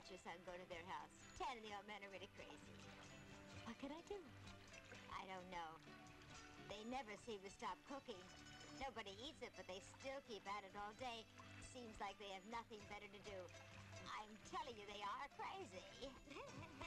let your son go to their house. 10 of the old men are really crazy. What could I do? I don't know. They never seem to stop cooking. Nobody eats it, but they still keep at it all day. Seems like they have nothing better to do. I'm telling you, they are crazy.